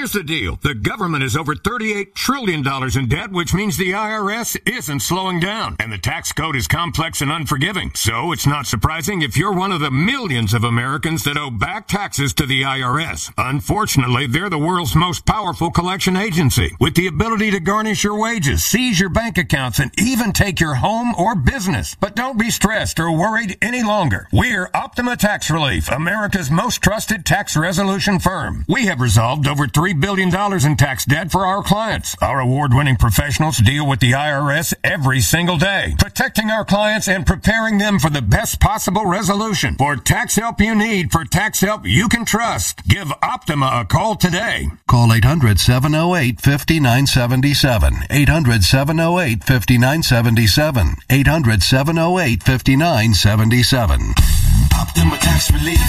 Here's the deal. The government is over $38 trillion in debt, which means the IRS isn't slowing down. And the tax code is complex and unforgiving. So it's not surprising if you're one of the millions of Americans that owe back taxes to the IRS. Unfortunately, they're the world's most powerful collection agency, with the ability to garnish your wages, seize your bank accounts, and even take your home or business. But don't be stressed or worried any longer. We're Optima Tax Relief, America's most trusted tax resolution firm. We have resolved over $3 billion in tax debt for our clients. Our award-winning professionals deal with the IRS every single day, protecting our clients and preparing them for the best possible resolution. For tax help you need, for tax help you can trust, give Optima a call today. Call 800-708-5977. 800-708-5977. 800-708-5977. Optima Tax Relief.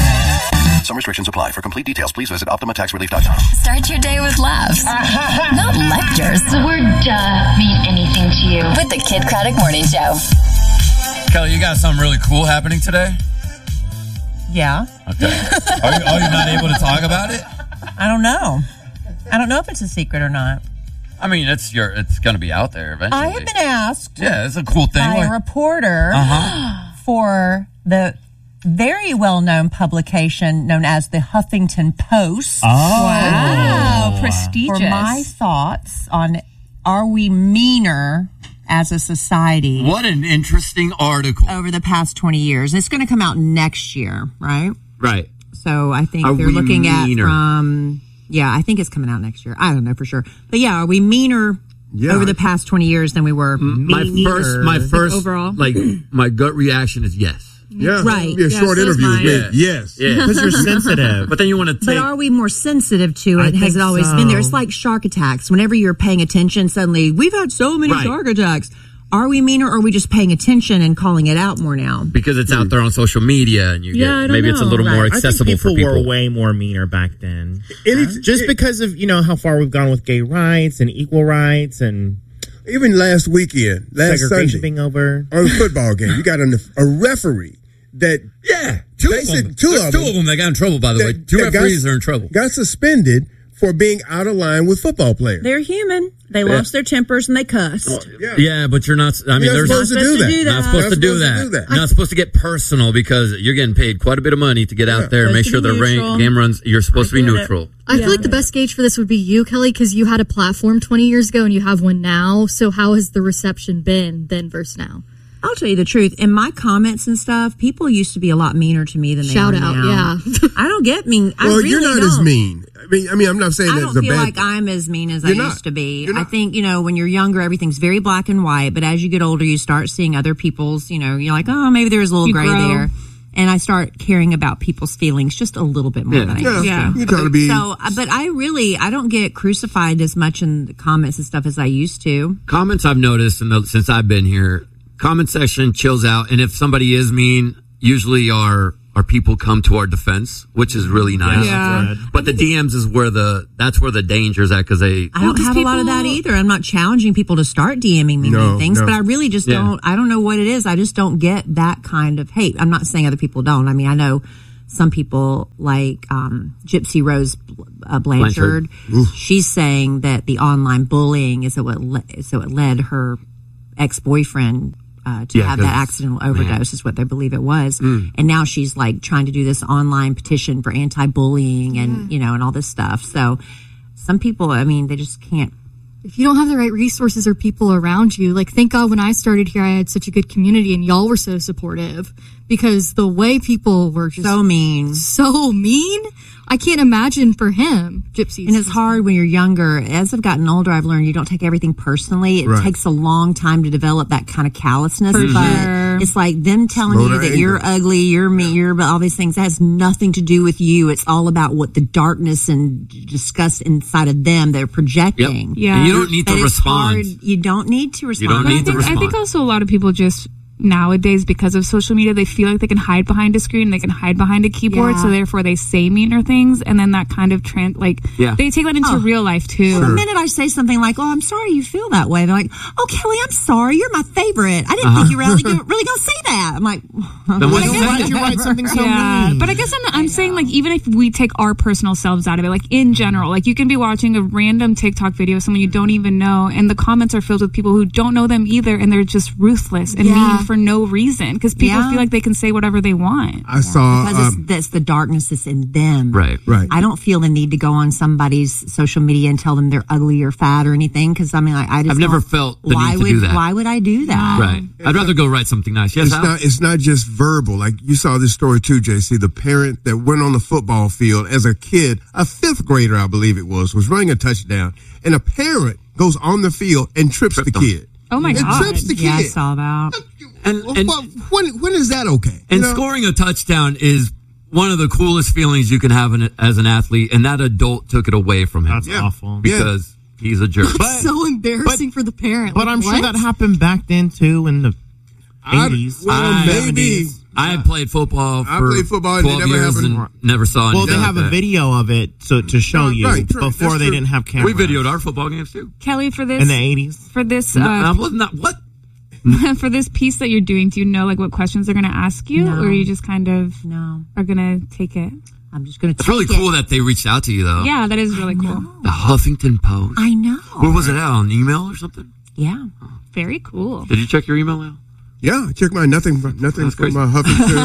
Some restrictions apply. For complete details, please visit OptimaTaxRelief.com. Start your day with laughs, not lectures. The word duh mean anything to you? With the Kid Craddock Morning Show. Kelly, you got something really cool happening today? Yeah. Okay. Are you not able to talk about it? I don't know. I don't know if it's a secret or not. I mean, it's going to be out there eventually. I have been asked. Yeah, it's a cool thing. By a reporter for the very well-known publication known as the Huffington Post. Oh. Wow. Prestigious. For my thoughts on, are we meaner as a society? What an interesting article. Over the past 20 years. It's going to come out next year, right? Right. So I think they're looking meaner? at from, I think it's coming out next year. I don't know for sure. But yeah, are we meaner over the past 20 years than we were? My first overall, my gut reaction is yes. Yeah, right. Be a short interview with me. Yes, because you're sensitive. But then you want to take. But are we more sensitive to it? Has it always been there? It's like shark attacks. Whenever you're paying attention, suddenly we've had so many shark attacks. Are we meaner, or are we just paying attention and calling it out more now? Because it's out there on social media, and maybe it's a little more accessible for people. Were way more meaner back then, just because of how far we've gone with gay rights and equal rights and. Even last weekend, last Sunday, being over on a football game, you got a referee that two of them that got in trouble. By the way, two referees are in trouble. Got suspended for being out of line with football players. They're human. They lost their tempers and they cussed. Yeah, but you're not. I mean, they're supposed to do that. Not supposed to do that. You're not supposed to get personal because you're getting paid quite a bit of money to get out there and make sure the game runs. You're supposed to be neutral. I feel like the best gauge for this would be you, Kelly, because you had a platform 20 years ago and you have one now. So how has the reception been then versus now? I'll tell you the truth. In my comments and stuff, people used to be a lot meaner to me than they are now. Yeah. I don't get mean. Well, I really you're not as mean. I mean, I'm not saying that's a bad thing. I don't feel like I'm as mean as I used to be. I think, when you're younger, everything's very black and white. But as you get older, you start seeing other people's, you're like, oh, maybe there's a little gray there. And I start caring about people's feelings just a little bit more than I used to. You gotta be. So, but I don't get crucified as much in the comments and stuff as I used to. Comments I've noticed since I've been here, comment section chills out. And if somebody is mean, usually our people come to our defense, which is really nice. Yeah. But the DMs is that's where the danger is at because I don't have a lot of that either. I'm not challenging people to start DMing me things, but I really just don't. I don't know what it is. I just don't get that kind of hate. I'm not saying other people don't. I mean, I know some people like Gypsy Rose Blanchard. She's saying that the online bullying is what led her ex-boyfriend to have that accidental overdose is what they believe it was. And now she's like trying to do this online petition for anti-bullying and, and all this stuff. So some people, I mean, they just can't. If you don't have the right resources or people around you, like thank God when I started here, I had such a good community and y'all were so supportive because the way people were just so mean, I can't imagine for him, Gypsy. And it's hard when you're younger. As I've gotten older, I've learned you don't take everything personally. It takes a long time to develop that kind of callousness. But it's like them telling you that you're ugly, you're mean, you're all these things. That has nothing to do with you. It's all about what the darkness and disgust inside of them they're projecting. Yeah. And you don't need to respond. You don't need to respond. I think also a lot of people just nowadays, because of social media, they feel like they can hide behind a screen, they can hide behind a keyboard, so therefore they say meaner things, and then that kind of they take that into real life too. Well, the minute I say something like, "Oh, I'm sorry you feel that way," they're like, "Oh, Kelly, I'm sorry, you're my favorite. I didn't think you really gonna say that." I'm like, "Why did you write something so mean?" But I guess I'm saying, like, even if we take our personal selves out of it, like in general, like you can be watching a random TikTok video of someone you don't even know, and the comments are filled with people who don't know them either, and they're just ruthless and mean for no reason because people feel like they can say whatever they want. I saw because it's the darkness that's in them. Right. I don't feel the need to go on somebody's social media and tell them they're ugly or fat or anything because I mean, I've never felt the need to do that. Why would I do that? Right. I'd rather go write something nice. Yes, it's not just verbal. Like you saw this story too, JC. The parent that went on the football field as a kid, a 5th grader, I believe it was running a touchdown, and a parent goes on the field and trips the kid. Oh my God! Trips the kid. Yeah, I saw that. And when is that okay? And scoring a touchdown is one of the coolest feelings you can have as an athlete, and that adult took it away from him. That's awful because he's a jerk. That's so embarrassing for the parent. But I'm sure that happened back then too in the 80s. Maybe. I had played football for 12 years and never saw anything. Well, they have a video of it to show you before they didn't have cameras. We videoed our football games too. Kelly, for this in the 80s. For this, what? For this piece that you're doing, do you know like what questions they're going to ask you, or you just kind of are going to take it? I'm just going to. It's really cool that they reached out to you, though. Yeah, that is really cool. The Huffington Post. I know. Where was it at? On email or something? Yeah. Very cool. Did you check your email out? Yeah, I checked my nothing from my Huffington.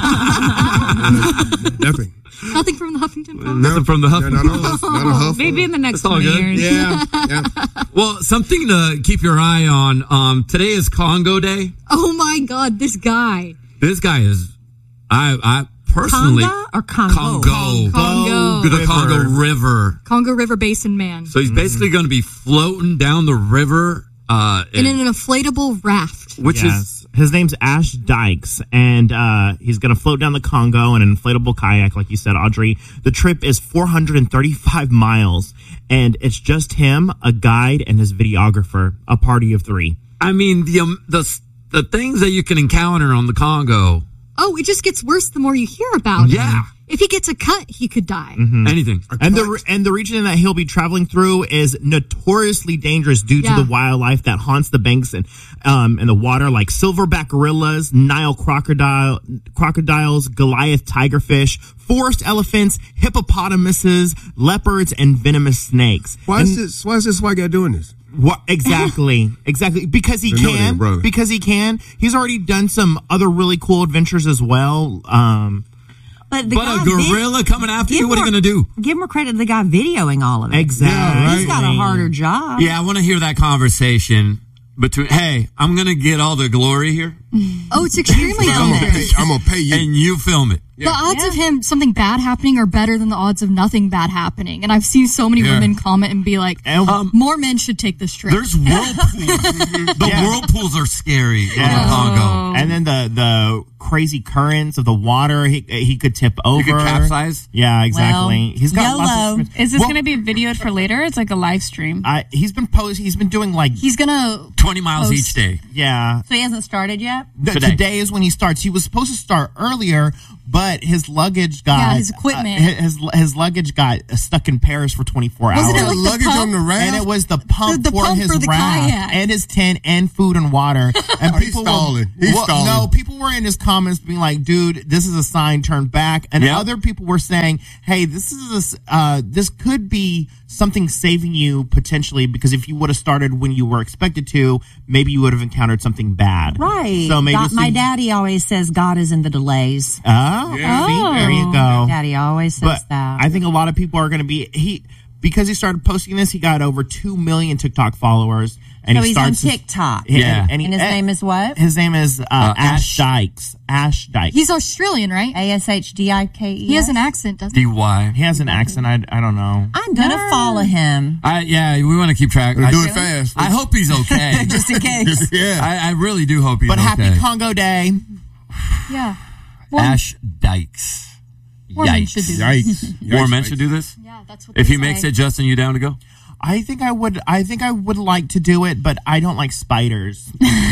Nothing. Nothing from the Huffington Post. Nothing from the Huffington Post. Not a Huff. Maybe in the next 20 good. years. Yeah. Well, something to keep your eye on. Today is Congo Day. Oh my God, this guy. This guy is. I personally. Conga or Congo? Congo. The Congo River. Congo River Basin Man. So he's basically going to be floating down the river. In an inflatable raft. Which is. His name's Ash Dykes, and he's going to float down the Congo in an inflatable kayak, like you said, Audrey. The trip is 435 miles, and it's just him, a guide, and his videographer, a party of 3. I mean, the things that you can encounter on the Congo. Oh, it just gets worse the more you hear about it. Yeah. If he gets a cut, he could die. Mm-hmm. Anything. And the region that he'll be traveling through is notoriously dangerous due to the wildlife that haunts the banks and the water, like silverback gorillas, Nile crocodiles, Goliath tigerfish, forest elephants, hippopotamuses, leopards, and venomous snakes. Why is this white guy doing this? What exactly? Because he can. Because he can. He's already done some other really cool adventures as well. But a gorilla coming after you, what are you going to do? Give more credit to the guy videoing all of it. Exactly. Yeah, he's got a harder job. Yeah, I want to hear that conversation between, hey, I'm going to get all the glory here. Oh, it's extremely dangerous. I'm going to pay you. And you film it. The odds of him something bad happening are better than the odds of nothing bad happening. And I've seen so many women comment and be like, more men should take this trip. There's whirlpools. Whirlpools are scary in the Congo. And then the crazy currents of the water, he could tip over. He could capsize. Yeah, exactly. Well, he's got lots of... Is this going to be videoed for later? It's like a live stream. He's been doing like... He's going to 20 miles each day. Yeah. So he hasn't started yet? Today is when he starts. He was supposed to start earlier, but his luggage got his equipment. His luggage got stuck in Paris for 24 hours. Wasn't it like luggage the pump? on the raft? And it was the pump The for pump his for the raft kayak. and his tent and food and water. And He's stalling. No, people were in his comments being like, "Dude, this is a sign. Turn back." And other people were saying, "Hey, this could be something saving you potentially because if you would have started when you were expected to, maybe you would have encountered something bad." Right. So maybe my daddy always says God is in the delays. Oh, see, there you go. Daddy always says that. I think a lot of people are going to be because he started posting this. He got over 2 million TikTok followers, and so he's on TikTok. And his name is what? His name is Ash Dykes. Ash Dykes. He's Australian, right? ASHDIKE. He has an accent, doesn't he? DY. He has an accent. I don't know. I'm gonna follow him. We want to keep track. Do it fast. I hope he's okay. Just in case. Yeah. I really do hope he's okay. But happy Congo Day. Yeah. Ash Dykes. More men should do this. More men should do this? Yeah, that's what If they he makes say. it, Justin, you down to go? I think I would like to do it, but I don't like spiders.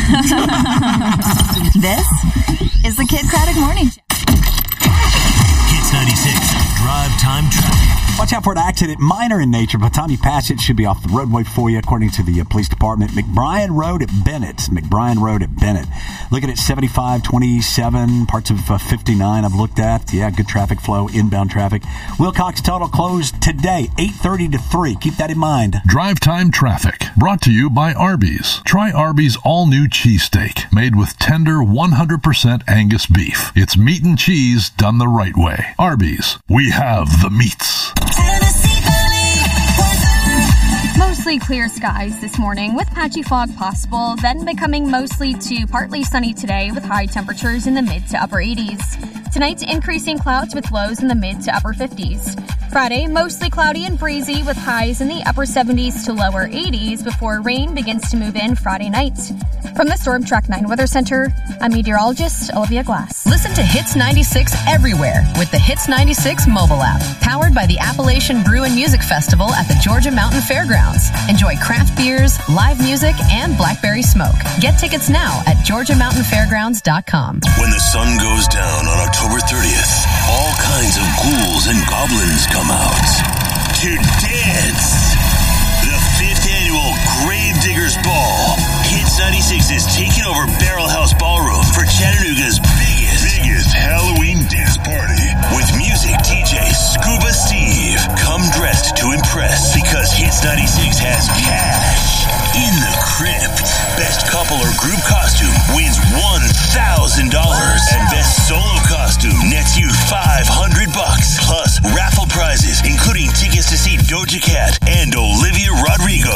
This is the Kid Craddock Morning Show. Hits 96, drive time traffic. Watch out for an accident, minor in nature. By the time you pass it, should be off the roadway for you, according to the police department. McBrien Road at Bennett. Looking at 75, 27, parts of 59 I've looked at. Yeah, good traffic flow, inbound traffic. Wilcox Total closed today, 8:30 to 3. Keep that in mind. Drive time traffic, brought to you by Arby's. Try Arby's all-new cheesesteak, made with tender 100% Angus beef. It's meat and cheese done the right way. Arby's, we have the meats. Mostly clear skies this morning with patchy fog possible, then becoming mostly to partly sunny today with high temperatures in the mid to upper 80s. Tonight, increasing clouds with lows in the mid to upper 50s. Friday, mostly cloudy and breezy with highs in the upper 70s to lower 80s before rain begins to move in Friday night. From the Storm Track 9 Weather Center, I'm meteorologist Olivia Glass. Listen to Hits 96 everywhere with the Hits 96 mobile app, powered by the Appalachian Brew and Music Festival at the Georgia Mountain Fairgrounds. Enjoy craft beers, live music, and blackberry smoke. Get tickets now at GeorgiaMountainFairgrounds.com. When the sun goes down on October 30th, all kinds of ghouls and goblins come out to dance. The 5th annual Gravediggers Ball. Hits 96 is taking over Barrel House Ballroom for Chattanooga's biggest Halloween dance party. With music, DJ Scuba Steve. Come dressed to impress because Hits 96 has cash in the crypt. Best couple or group costume wins $1,000. And best solo costume nets you $500. Plus raffle prizes, including tickets to see Doja Cat and Olivia Rodrigo.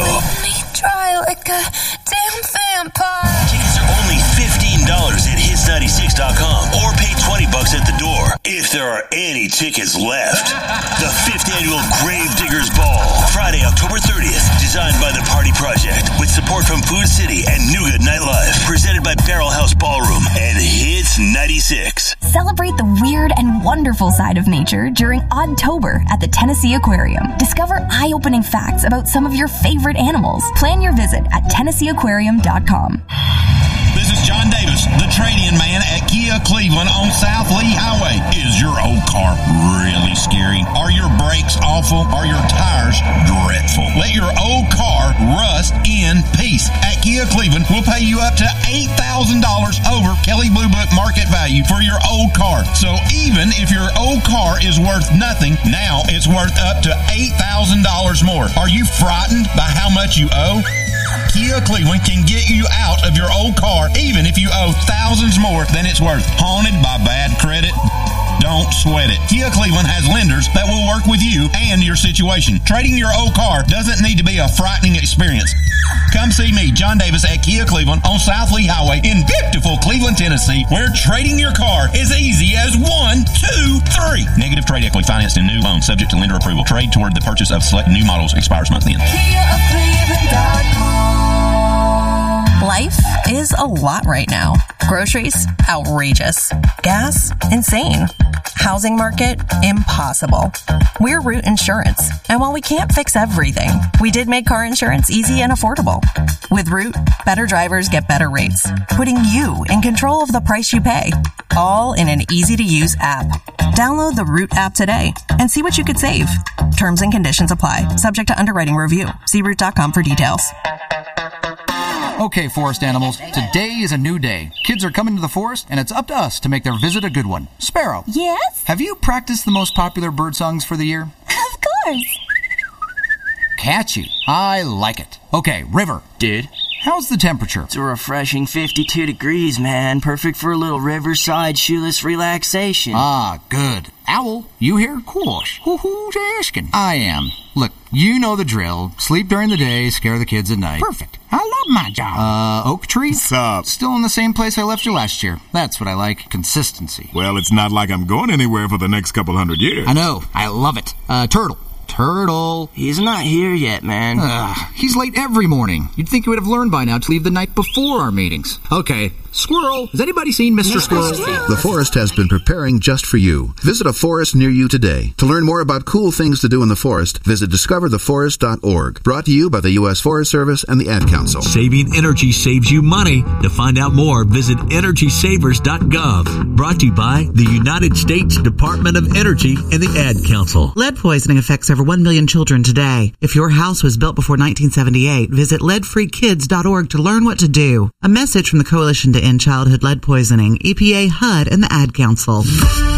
Try like a damn vampire. Tickets are only $15 at hits96.com or pay $20 at the door if there are any tickets left. The 5th annual Gravediggers Ball, Friday, October 30th, designed by the Party Project with support from Food City and New Good Nightlife, presented by Barrel House Ballroom and Hits 96. Celebrate the weird and wonderful side of nature during Oddtober at the Tennessee Aquarium. Discover eye-opening facts about some of your favorite animals. Plan your visit at TennesseeAquarium.com. This is John Davis, the trade-in man at Kia Cleveland on South Lee Highway. Is your old car really scary? Are your brakes awful? Are your tires dreadful? Let your old car rust in peace. At Kia Cleveland, we'll pay you up to $8,000 over Kelley Blue Book market value for your old car. So even if your old car is worth nothing, now it's worth up to $8,000 more. Are you frightened by how much you owe? Kia Cleveland can get you out of your old car even if you owe thousands more than it's worth. Haunted by bad credit? Don't sweat it. Kia Cleveland has lenders that will work with you and your situation. Trading your old car doesn't need to be a frightening experience. Come see me, John Davis, at Kia Cleveland on South Lee Highway in beautiful Cleveland, Tennessee, where trading your car is easy as 1, 2, 3. Negative trade equity financed in new loans subject to lender approval. Trade toward the purchase of select new models expires month end. Life is a lot right now. Groceries, outrageous. Gas, insane. Housing market, impossible. We're Root Insurance, and while we can't fix everything, we did make car insurance easy and affordable. With Root, better drivers get better rates, putting you in control of the price you pay, all in an easy-to-use app. Download the Root app today and see what you could save. Terms and conditions apply, subject to underwriting review. See Root.com for details. Okay, forest animals, today is a new day. Kids are coming to the forest, and it's up to us to make their visit a good one. Sparrow. Yes? Have you practiced the most popular bird songs for the year? Of course. Catchy. I like it. Okay, River. Dude. How's the temperature? It's a refreshing 52 degrees, man. Perfect for a little riverside shoeless relaxation. Ah, good. Owl, you here? Course. Who's asking? I am. Look, you know the drill. Sleep during the day, scare the kids at night. Perfect. I love my job. Oak Tree? What's up? Still in the same place I left you last year. That's what I like. Consistency. Well, it's not like I'm going anywhere for the next couple hundred years. I know. I love it. Turtle. He's not here yet, man. He's late every morning. You'd think he would have learned by now to leave the night before our meetings. Okay, Squirrel. Has anybody seen Mr. Squirrel? The Forest has been preparing just for you. Visit a forest near you today. To learn more about cool things to do in the forest, visit discovertheforest.org. Brought to you by the U.S. Forest Service and the Ad Council. Saving energy saves you money. To find out more, visit EnergySavers.gov. Brought to you by the United States Department of Energy and the Ad Council. Lead poisoning affects over 1 million children today. If your house was built before 1978, visit leadfreekids.org to learn what to do. A message from the Coalition to End Childhood Lead Poisoning, EPA, HUD, and the Ad Council.